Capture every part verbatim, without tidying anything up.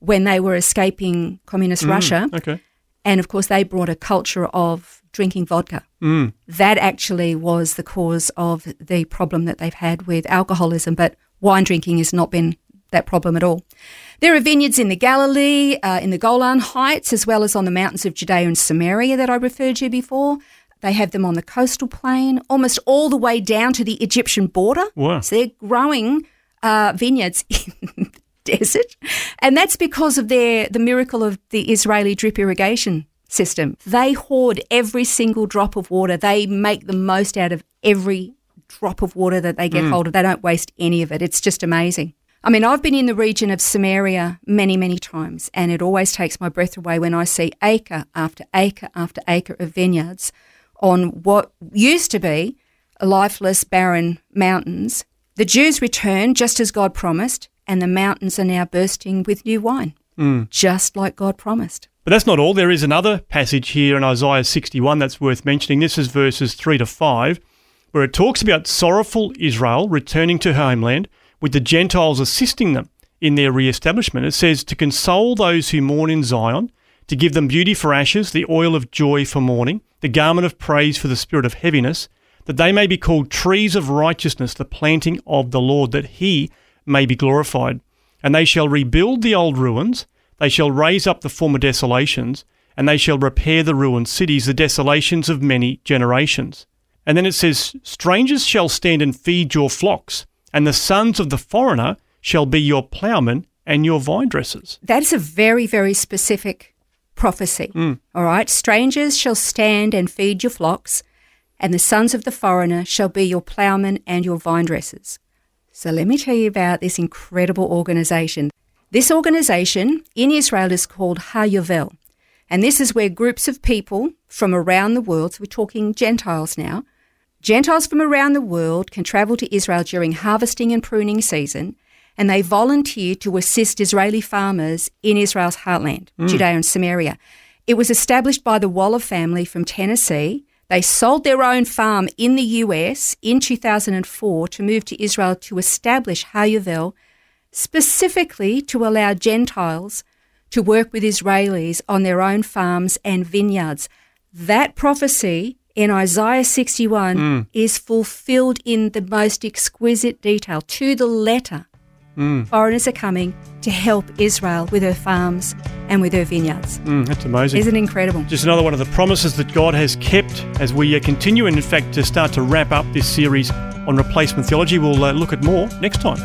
when they were escaping communist Mm, Russia. okay. And, of course, they brought a culture of drinking vodka. Mm. That actually was the cause of the problem that they've had with alcoholism, but wine drinking has not been that problem at all. There are vineyards in the Galilee, uh, in the Golan Heights, as well as on the mountains of Judea and Samaria that I referred to before. They have them on the coastal plain, almost all the way down to the Egyptian border. Wow. So they're growing uh, vineyards in the desert. And that's because of their the miracle of the Israeli drip irrigation system. They hoard every single drop of water. They make the most out of every drop of water that they get Mm. hold of. They don't waste any of it. It's just amazing. I mean, I've been in the region of Samaria many, many times, and it always takes my breath away when I see acre after acre after acre of vineyards on what used to be lifeless, barren mountains. The Jews returned just as God promised, and the mountains are now bursting with new wine, Mm. just like God promised. But that's not all. There is another passage here in Isaiah sixty-one that's worth mentioning. This is verses three to five, where it talks about sorrowful Israel returning to her homeland, with the Gentiles assisting them in their re-establishment. It says, to console those who mourn in Zion, to give them beauty for ashes, the oil of joy for mourning, the garment of praise for the spirit of heaviness, that they may be called trees of righteousness, the planting of the Lord, that he may be glorified. And they shall rebuild the old ruins, they shall raise up the former desolations, and they shall repair the ruined cities, the desolations of many generations. And then it says, strangers shall stand and feed your flocks, and the sons of the foreigner shall be your ploughmen and your vine dressers. That's a very, very specific prophecy, Mm. all right? Strangers shall stand and feed your flocks, and the sons of the foreigner shall be your ploughmen and your vine dressers. So let me tell you about this incredible organisation. This organisation in Israel is called HaYovel, and this is where groups of people from around the world, so we're talking Gentiles now, Gentiles from around the world can travel to Israel during harvesting and pruning season, and they volunteer to assist Israeli farmers in Israel's heartland, Mm. Judea and Samaria. It was established by the Waller family from Tennessee. They sold their own farm in the U S in two thousand four to move to Israel to establish HaYovel, specifically to allow Gentiles to work with Israelis on their own farms and vineyards. That prophecy in Isaiah sixty-one Mm. is fulfilled in the most exquisite detail, to the letter. Mm. Foreigners are coming to help Israel with her farms and with her vineyards. Mm, that's amazing. Isn't it incredible? Just another one of the promises that God has kept as we uh, continue, and in fact to start to wrap up this series on replacement theology. We'll uh, look at more next time.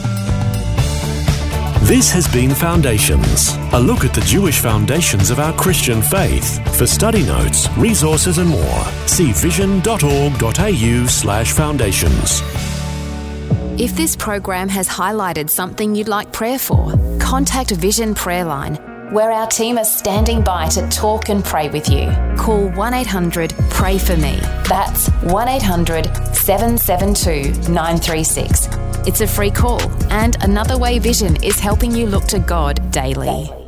This has been Foundations, a look at the Jewish foundations of our Christian faith. For study notes, resources and more, see vision.org.au slash foundations. If this program has highlighted something you'd like prayer for, contact Vision Prayer Line, where our team are standing by to talk and pray with you. Call one eight hundred pray for me. That's one eight hundred seven seven two nine three six. It's a free call, and another way Vision is helping you look to God daily.